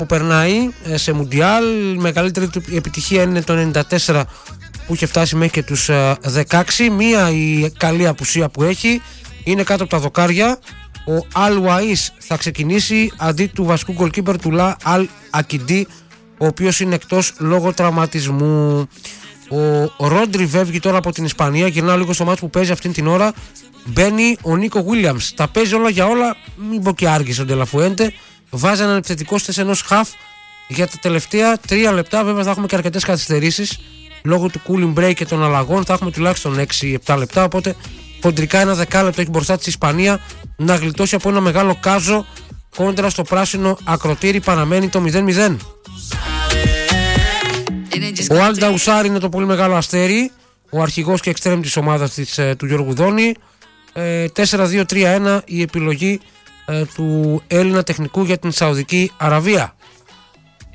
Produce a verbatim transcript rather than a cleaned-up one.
που περνάει σε Μουντιάλ. Η μεγαλύτερη του επιτυχία είναι το ενενήντα τέσσερα που είχε φτάσει μέχρι και τους δεκαέξι. Μία η καλή απουσία που έχει είναι κάτω από τα δοκάρια. Ο Αλ Ουαΐς θα ξεκινήσει αντί του βασικού γκολκίπερ του Λα Αλ Ακιντή, ο οποίος είναι εκτός λόγω τραυματισμού. Ο Ρόντρι φεύγει τώρα από την Ισπανία, γυρνάω λίγο στο μάτς που παίζει αυτήν την ώρα. Μπαίνει ο Νίκο Γουίλιαμς. Τα παίζει όλα για όλα, μην πω και άργησε ο Ντελαφουέντε. Βάζει έναν επιθετικό στις ενός χαφ για τα τελευταία τρία λεπτά. Βέβαια θα έχουμε και αρκετές καθυστερήσεις λόγω του cooling break και των αλλαγών. Θα έχουμε τουλάχιστον έξι επτά λεπτά. Οπότε χοντρικά ένα δεκάλεπτο έχει μπροστά της Ισπανία να γλιτώσει από ένα μεγάλο κάζο κόντρα στο πράσινο ακροτήρι. Παραμένει το μηδέν μηδέν. Ο Αλ Νταουσάρ είναι το πολύ μεγάλο αστέρι, ο αρχηγός και εξτρέμ της ομάδας της, του Γιώργου Δόνη. ε, τέσσερα δύο τρία ένα η επιλογή ε, του Έλληνα τεχνικού για την Σαουδική Αραβία.